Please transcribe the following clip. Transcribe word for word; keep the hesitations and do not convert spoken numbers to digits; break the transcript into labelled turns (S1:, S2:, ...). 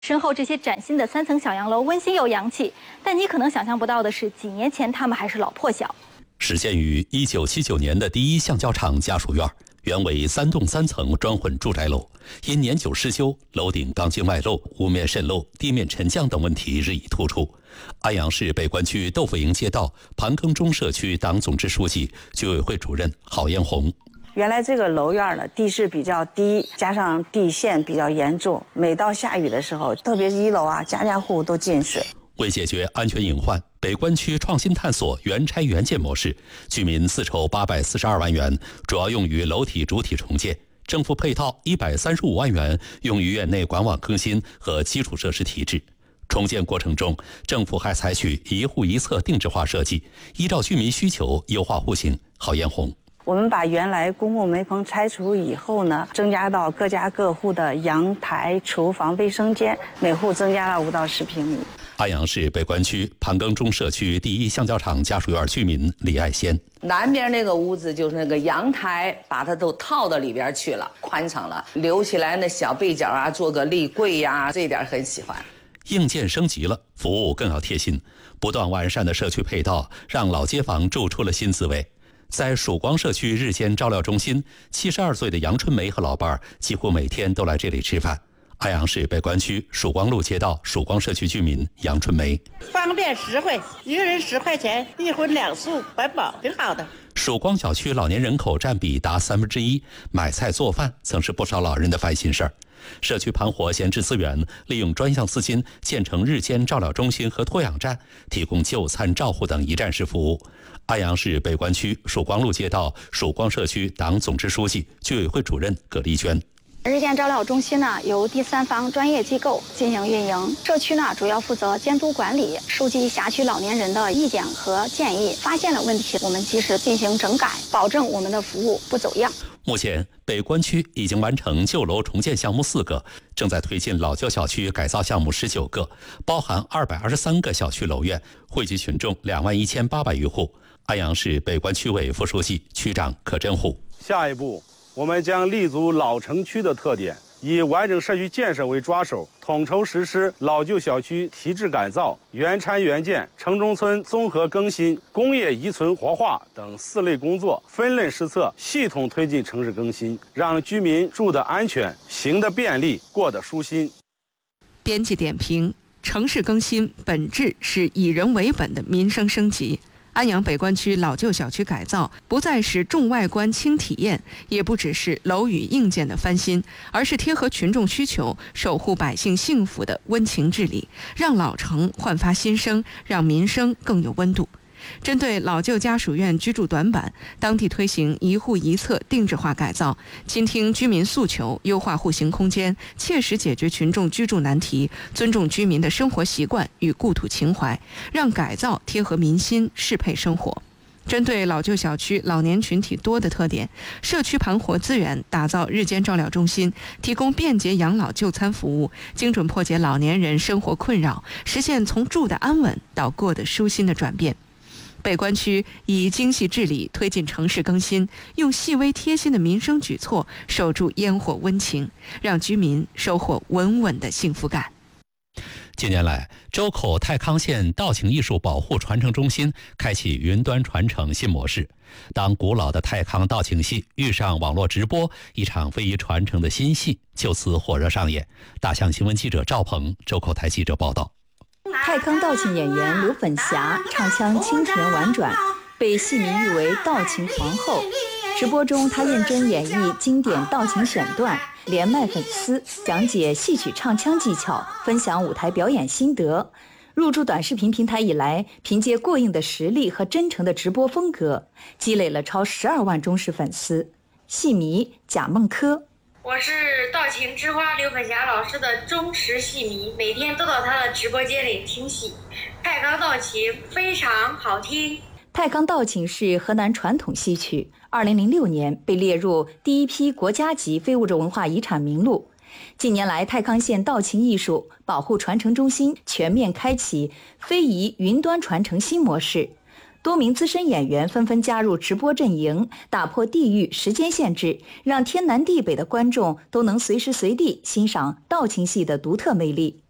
S1: 身后这些崭新的三层小洋楼温馨又洋气，但你可能想象不到的是，几年前它们还是老破小。
S2: 始建于一九七九年的第一橡胶厂家属院，原为三栋三层砖混住宅楼，因年久失修，楼顶钢筋外露、屋面渗漏、地面沉降等问题日益突出。安阳市北关区豆腐营街道盘庚中社区党总支书记、居委会主任郝艳红。
S3: 原来这个楼院呢，地势比较低，加上地陷比较严重，每到下雨的时候，特别是一楼啊，家家户户都进水。
S2: 为解决安全隐患，北关区创新探索原拆原建模式，居民自筹八百四十二万元，主要用于楼体主体重建；政府配套一百三十五万元，用于院内管网更新和基础设施提质。重建过程中，政府还采取一户一策定制化设计，依照居民需求优化户型。郝艳红。
S3: 我们把原来公共煤棚拆除以后呢，增加到各家各户的阳台、厨房、卫生间，每户增加了五到十平米。
S2: 安阳市北关区盘庚中社区第一橡胶厂家属院居民李爱仙。
S4: 南边那个屋子就是那个阳台，把它都套到里边去了，宽敞了，留起来那小背角啊，做个立柜呀、啊，这一点很喜欢。
S2: 硬件升级了，服务更要贴心，不断完善的社区配套让老街坊住出了新滋味。在曙光社区日间照料中心，七十二岁的杨春梅和老伴儿几乎每天都来这里吃饭。安阳市北关区曙光路街道曙光社区居民杨春梅。
S5: 方便实惠，一个人十块钱，一荤两素，环保，挺好的。
S2: 曙光小区老年人口占比达三分之一，买菜做饭曾是不少老人的烦心事儿。社区盘活闲置资源，利用专项资金建成日间照料中心和托养站，提供就餐照护等一站式服务。安阳市北关区曙光路街道曙光社区党总支书记、居委会主任葛丽娟。
S1: 日间照料中心呢，由第三方专业机构进行运营，社区呢主要负责监督管理，收集辖区老年人的意见和建议，发现了问题，我们及时进行整改，保证我们的服务不走样。
S2: 目前，北关区已经完成旧楼重建项目四个，正在推进老旧小区改造项目十九个，包含二百二十三个小区楼院，惠及群众两万一千八百余户。安阳市北关区委副书记、区长柯振虎。
S6: 下一步，我们将立足老城区的特点，以完整社区建设为抓手，统筹实施老旧小区提质改造、原拆原建、城中村综合更新、工业遗存活化等四类工作，分类施策，系统推进城市更新，让居民住得安全、行得便利、过得舒心。
S7: 编辑点评：城市更新本质是以人为本的民生升级。安阳北关区老旧小区改造不再是重外观轻体验，也不只是楼宇硬件的翻新，而是贴合群众需求，守护百姓幸福的温情治理，让老城焕发新生，让民生更有温度。针对老旧家属院居住短板，当地推行一户一策定制化改造，倾听居民诉求，优化户型空间，切实解决群众居住难题，尊重居民的生活习惯与故土情怀，让改造贴合民心，适配生活。针对老旧小区老年群体多的特点，社区盘活资源，打造日间照料中心，提供便捷养老就餐服务，精准破解老年人生活困扰，实现从住的安稳到过得舒心的转变。北关区以精细治理推进城市更新，用细微贴心的民生举措守住烟火温情，让居民收获稳稳的幸福感。
S2: 近年来，周口太康县道情艺术保护传承中心开启云端传承新模式。当古老的太康道情戏遇上网络直播，一场非遗传承的新戏就此火热上演。大象新闻记者赵鹏，周口台记者报道。
S8: 太康道情演员刘粉霞唱腔清甜婉转，被戏迷誉为道情皇后。直播中，她认真演绎经典道情选段，连麦粉丝，讲解戏曲唱腔技巧，分享舞台表演心得。入驻短视频平台以来，凭借过硬的实力和真诚的直播风格，积累了超十二万忠实粉丝。戏迷贾梦珂。
S9: 我是道情之花刘粉霞老师的忠实戏迷，每天都到她的直播间里听戏。太康道情非常好听。
S8: 太康道情是河南传统戏曲，二零零六年被列入第一批国家级非物质文化遗产名录。近年来，太康县道情艺术保护传承中心全面开启非遗云端传承新模式。多名资深演员纷纷加入直播阵营，打破地域时间限制，让天南地北的观众都能随时随地欣赏道情戏的独特魅力。